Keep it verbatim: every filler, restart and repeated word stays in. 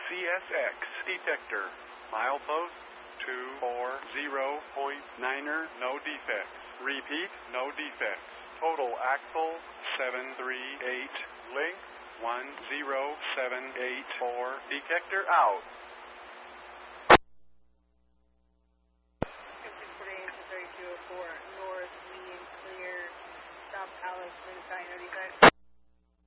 C S X detector. Milepost two four zero point niner, no defects. Repeat, no defects. Total axle seven three eight. Length one zero seven eight four. Detector out.